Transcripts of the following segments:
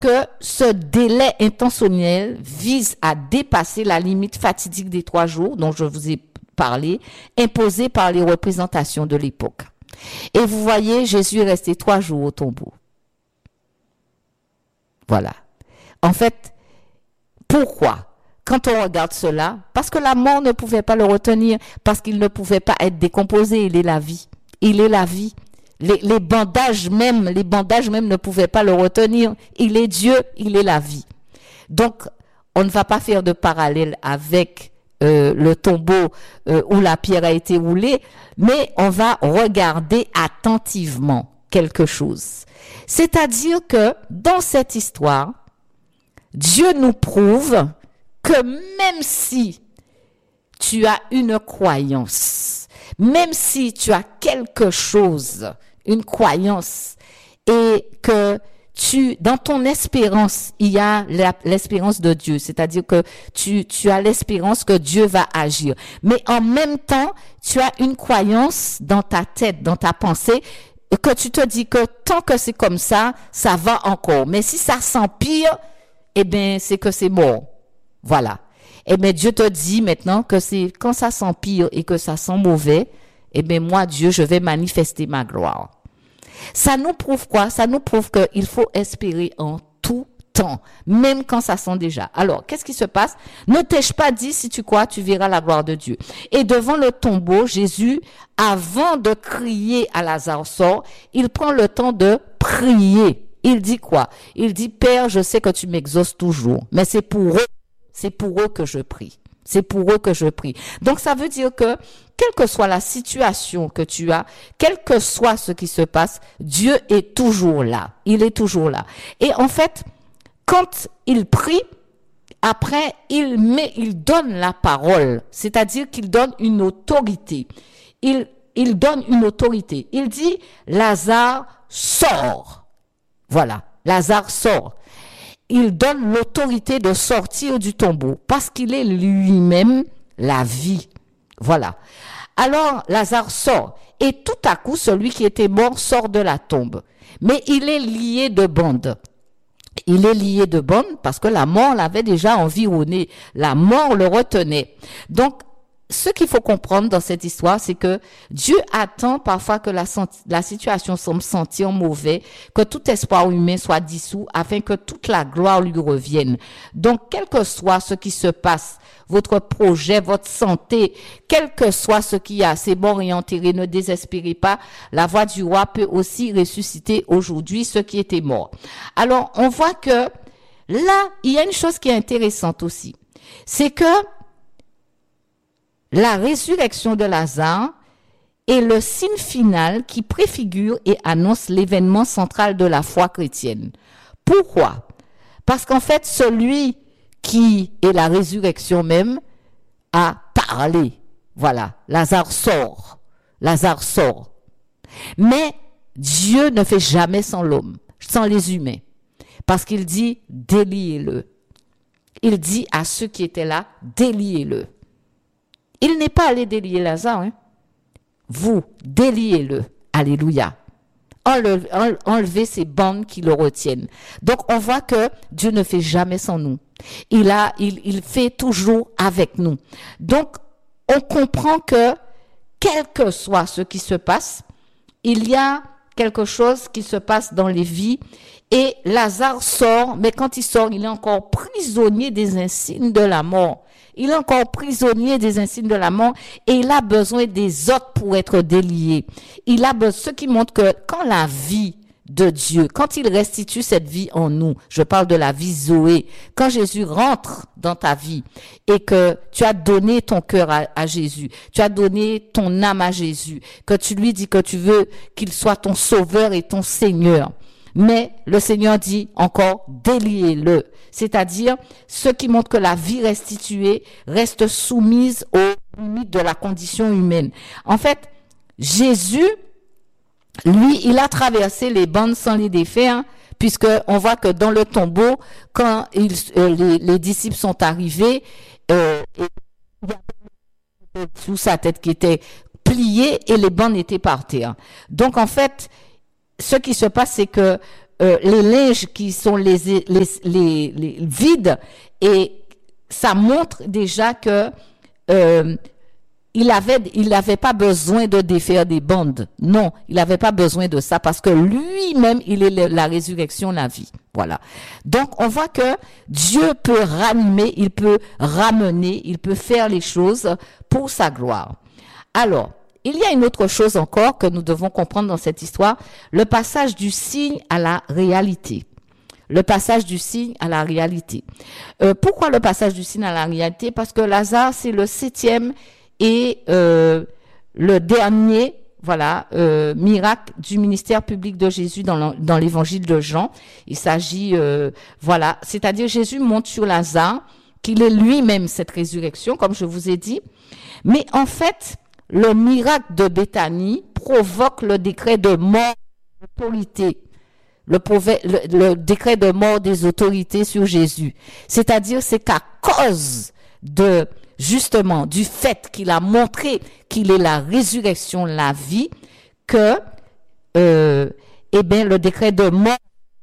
que ce délai intentionnel vise à dépasser la limite fatidique des 3 jours dont je vous ai parlé, imposée par les représentations de l'époque. Et vous voyez, Jésus est resté 3 jours au tombeau. Voilà. En fait, pourquoi? Quand on regarde cela, parce que la mort ne pouvait pas le retenir, parce qu'il ne pouvait pas être décomposé, il est la vie. Il est la vie. Les bandages même ne pouvaient pas le retenir. Il est Dieu, il est la vie. Donc, on ne va pas faire de parallèle avec le tombeau où la pierre a été roulée, mais on va regarder attentivement quelque chose. C'est-à-dire que dans cette histoire, Dieu nous prouve que même si tu as une croyance, même si tu as quelque chose, une croyance, et que dans ton espérance, il y a l'espérance de Dieu, c'est-à-dire que tu as l'espérance que Dieu va agir. Mais en même temps, tu as une croyance dans ta tête, dans ta pensée, que tu te dis que tant que c'est comme ça va encore. Mais si ça s'empire, eh bien, c'est que c'est mort. Voilà. Eh bien, Dieu te dit maintenant que c'est quand ça s'empire et que ça sent mauvais, eh bien, moi, Dieu, je vais manifester ma gloire. Ça nous prouve quoi? Ça nous prouve qu'il faut espérer en tout temps, même quand ça sent déjà. Alors, qu'est-ce qui se passe? Ne t'ai-je pas dit, si tu crois, tu verras la gloire de Dieu. Et devant le tombeau, Jésus, avant de crier à Lazare, sort, il prend le temps de prier. Il dit quoi? Il dit, Père, je sais que tu m'exauces toujours, mais c'est pour eux que je prie. C'est pour eux que je prie. Donc, ça veut dire que, quelle que soit la situation que tu as, quel que soit ce qui se passe, Dieu est toujours là. Il est toujours là. Et en fait, quand il prie, après, il donne la parole. C'est-à-dire qu'il donne une autorité. Il donne une autorité. Il dit, Lazare, sort. Voilà. Lazare sort. Il donne l'autorité de sortir du tombeau parce qu'il est lui-même la vie. Voilà. Alors, Lazare sort et tout à coup, celui qui était mort sort de la tombe. Mais il est lié de bandes. Il est lié de bandes parce que la mort l'avait déjà environné. La mort le retenait. Donc, ce qu'il faut comprendre dans cette histoire, c'est que Dieu attend parfois que la situation semble sentir mauvais, que tout espoir humain soit dissous afin que toute la gloire lui revienne. Donc, quel que soit ce qui se passe, votre projet, votre santé, quel que soit ce qu'il y a, c'est mort et enterré, ne désespérez pas. La voix du roi peut aussi ressusciter aujourd'hui ceux qui étaient morts. Alors, on voit que là, il y a une chose qui est intéressante aussi. C'est que la résurrection de Lazare est le signe final qui préfigure et annonce l'événement central de la foi chrétienne. Pourquoi? Parce qu'en fait, celui qui est la résurrection même a parlé. Voilà, Lazare sort. Lazare sort. Mais Dieu ne fait jamais sans l'homme, sans les humains. Parce qu'il dit, déliez-le. Il dit à ceux qui étaient là, déliez-le. Il n'est pas allé délier Lazare. Hein? Vous, déliez-le. Alléluia. Enlevez ces bandes qui le retiennent. Donc, on voit que Dieu ne fait jamais sans nous. Il fait toujours avec nous. Donc, on comprend que, quel que soit ce qui se passe, il y a quelque chose qui se passe dans les vies. Et Lazare sort, mais quand il sort, il est encore prisonnier des insignes de la mort. Il est encore prisonnier des insignes de la mort et il a besoin des autres pour être délié. Il a besoin, ce qui montre que quand la vie de Dieu, quand il restitue cette vie en nous, je parle de la vie Zoé, quand Jésus rentre dans ta vie et que tu as donné ton cœur à Jésus, tu as donné ton âme à Jésus, que tu lui dis que tu veux qu'il soit ton sauveur et ton Seigneur. Mais le Seigneur dit encore, déliez-le. C'est-à-dire, ce qui montre que la vie restituée reste soumise aux limites de la condition humaine. En fait, Jésus, lui, il a traversé les bandes sans les défaire, puisque on voit que dans le tombeau, quand les disciples sont arrivés, il y avait sous sa tête qui était pliée et les bandes étaient par terre. Donc, en fait, ce qui se passe, c'est que les linges qui sont les vides, et ça montre déjà que il avait pas besoin de défaire des bandes. Non, il avait pas besoin de ça parce que lui-même, il est la résurrection, la vie. Voilà. Donc, on voit que Dieu peut ranimer, il peut ramener, il peut faire les choses pour sa gloire. Alors, il y a une autre chose encore que nous devons comprendre dans cette histoire, le passage du signe à la réalité. Le passage du signe à la réalité. Pourquoi le passage du signe à la réalité? Parce que Lazare, c'est le 7e et le dernier, voilà, miracle du ministère public de Jésus dans l'évangile de Jean. Il s'agit, voilà, c'est-à-dire Jésus montre sur Lazare qu'il est lui-même cette résurrection, comme je vous ai dit. Mais en fait, le miracle de Béthanie provoque le décret de mort d'autorité. Le décret de mort des autorités sur Jésus. C'est-à-dire, c'est qu'à cause de, justement, du fait qu'il a montré qu'il est la résurrection, la vie, que, eh bien, le décret de mort,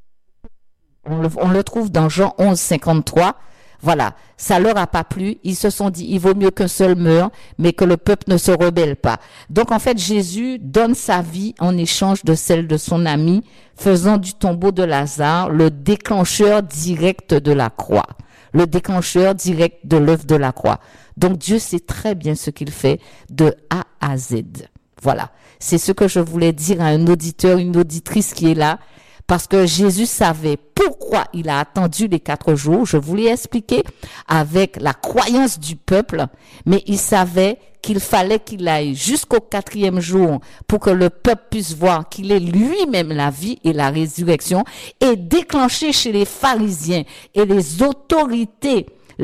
on le trouve dans Jean 11, 53. Voilà. Ça leur a pas plu. Ils se sont dit, il vaut mieux qu'un seul meure, mais que le peuple ne se rebelle pas. Donc, en fait, Jésus donne sa vie en échange de celle de son ami, faisant du tombeau de Lazare le déclencheur direct de la croix. Le déclencheur direct de l'œuvre de la croix. Donc, Dieu sait très bien ce qu'il fait de A à Z. Voilà. C'est ce que je voulais dire à un auditeur, une auditrice qui est là. Parce que Jésus savait pourquoi il a attendu les 4 jours. Je vous l'ai expliqué avec la croyance du peuple, mais il savait qu'il fallait qu'il aille jusqu'au 4e jour pour que le peuple puisse voir qu'il est lui-même la vie et la résurrection, et déclencher chez les pharisiens et les autorités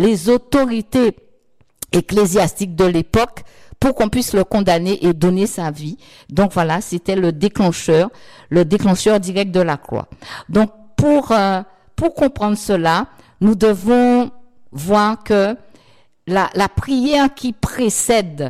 ecclésiastiques de l'époque pour qu'on puisse le condamner et donner sa vie. Donc voilà, c'était le déclencheur direct de la croix. Donc pour comprendre cela, nous devons voir que la prière qui précède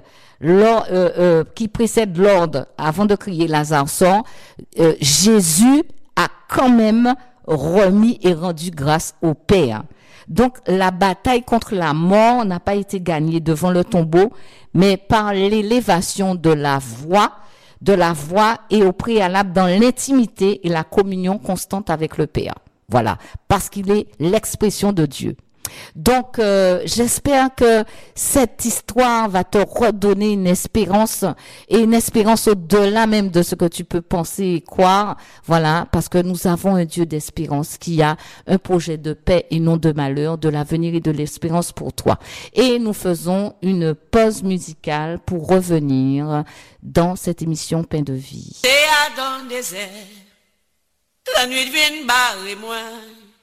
l'ordre avant de crier Lazare sort, Jésus a quand même remis et rendu grâce au Père. Donc, la bataille contre la mort n'a pas été gagnée devant le tombeau, mais par l'élévation de la voix et au préalable dans l'intimité et la communion constante avec le Père. Voilà. Parce qu'il est l'expression de Dieu. Donc, j'espère que cette histoire va te redonner une espérance, et une espérance au-delà même de ce que tu peux penser et croire. Voilà, parce que nous avons un Dieu d'espérance qui a un projet de paix et non de malheur, de l'avenir et de l'espérance pour toi. Et nous faisons une pause musicale pour revenir dans cette émission Pain de vie. C'est à dans le désert, la nuit vient barrer moi.